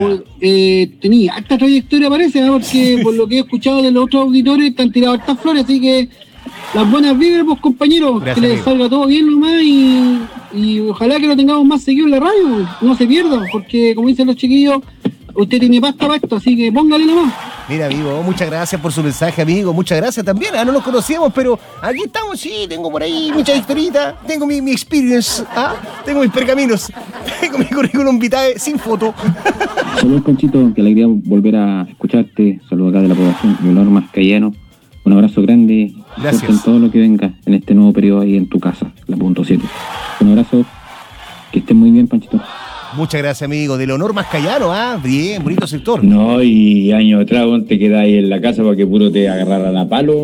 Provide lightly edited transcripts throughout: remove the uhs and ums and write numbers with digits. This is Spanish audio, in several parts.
Tenía harta trayectoria, parece, ¿no? Porque por lo que he escuchado de los otros auditores te han tirado hartas flores, así que las buenas vibras, pues compañeros, Gracias, que les amigo. salga todo bien nomás y ojalá que lo tengamos más seguido en la radio, no se pierda, porque como dicen los chiquillos, usted tiene pasta para esto, así que póngale nomás. Mira, amigo, muchas gracias por su mensaje, amigo. Muchas gracias también. No nos conocíamos, pero aquí estamos, sí. Tengo por ahí mucha historita. Tengo mi experience. Tengo mis pergaminos. Tengo mi currículum vitae sin foto. Saludos, Conchito. Qué alegría volver a escucharte. Saludos acá de la población Leonor Mascayano. Un abrazo grande. Gracias. Suerte en todo lo que venga en este nuevo periodo ahí en tu casa, la punto 7. Un abrazo. Que estén muy bien, Panchito. Muchas gracias, amigo. De Leonor Mascayano, Bien, bonito sector. No, y años atrás vos te quedás ahí en la casa para que puro te agarraran a palo.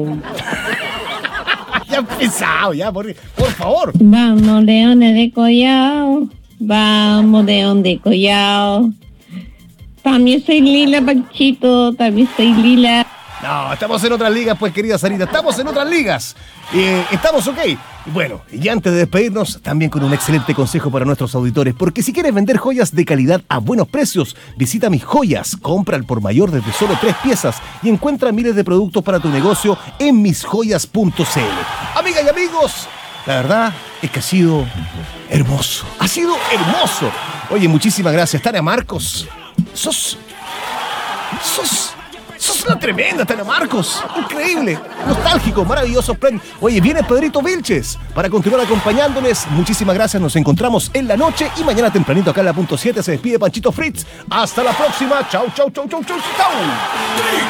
Ya empezado, ya, por favor. Vamos, leones de Collao. Vamos, león de Collao. También soy Lila, Panchito. También soy Lila. No, estamos en otras ligas, pues, querida Sarita. Estamos en otras ligas. Estamos ok. Bueno, y antes de despedirnos, también con un excelente consejo para nuestros auditores, porque si quieres vender joyas de calidad a buenos precios, visita Mis Joyas, compra al por mayor desde solo 3 piezas y encuentra miles de productos para tu negocio en misjoyas.cl. Amigas y amigos, la verdad es que ha sido hermoso. Ha sido hermoso. Oye, muchísimas gracias, Tania Marcos. Sos una tremenda, Tania Marcos. Increíble, nostálgico, maravilloso. Oye, viene Pedrito Vilches para continuar acompañándoles. Muchísimas gracias, nos encontramos en la noche y mañana tempranito acá en la punto 7 se despide Panchito Fritz. Hasta la próxima. Chau, chau, chau, chau, chau, chau.